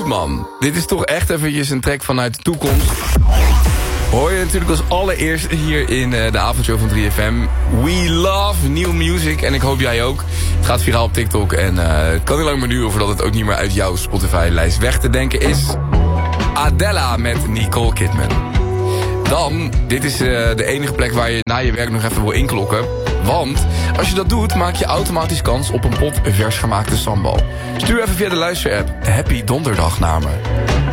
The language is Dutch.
goed, man. Dit is toch echt eventjes een track vanuit de toekomst. Hoor je natuurlijk als allereerst hier in de avondshow van 3FM. We love new music en ik hoop jij ook. Het gaat viraal op TikTok en het kan niet lang meer duren voordat het ook niet meer uit jouw Spotify-lijst weg te denken is. Adela met Nicole Kidman. Dan, dit is de enige plek waar je na je werk nog even wil inklokken. Want als je dat doet, maak je automatisch kans op een pot vers gemaakte sambal. Stuur even via de luisterapp Happy Donderdag naar me.